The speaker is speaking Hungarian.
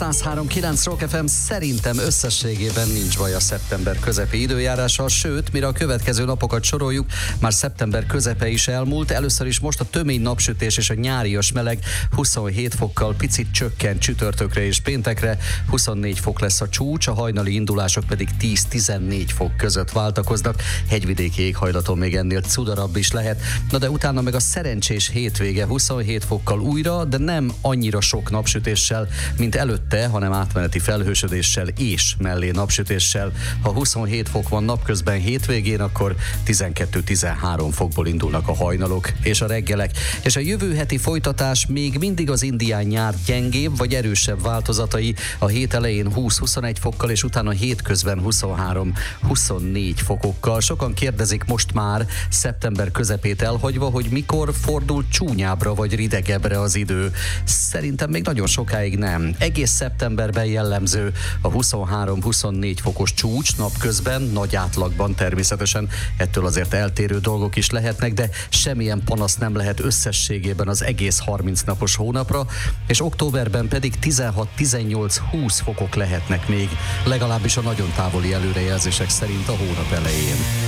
103.9 Rock FM, szerintem összességében nincs baj a szeptember közepi időjárással, sőt, mire a következő napokat soroljuk, már szeptember közepe is elmúlt. Először is most a tömény napsütés és a nyárias meleg 27 fokkal picit csökkent csütörtökre és péntekre, 24 fok lesz a csúcs, a hajnali indulások pedig 10-14 fok között váltakoznak, hegyvidéki éghajlaton még ennél cudarabb is lehet. Na de utána meg a szerencsés hétvége 27 fokkal újra, de nem annyira sok napsütéssel, mint előtte, hanem átmeneti felhősödéssel és mellé napsütéssel. Ha 27 fok van napközben hétvégén, akkor 12-13 fokból indulnak a hajnalok és a reggelek. És a jövő heti folytatás még mindig az indián nyár gyengébb vagy erősebb változatai, a hét elején 20-21 fokkal, és utána hétközben 23-24 fokokkal. Sokan kérdezik most már, szeptember közepét elhagyva, hogy mikor fordul csúnyábbra vagy ridegebbre az idő. Szerintem még nagyon sokáig nem. Egész szeptemberben jellemző a 23-24 fokos csúcs napközben, nagy átlagban természetesen, ettől azért eltérő dolgok is lehetnek, de semmilyen panasz nem lehet összességében az egész 30 napos hónapra, és októberben pedig 16-18-20 fokok lehetnek még, legalábbis a nagyon távoli előrejelzések szerint a hónap elején.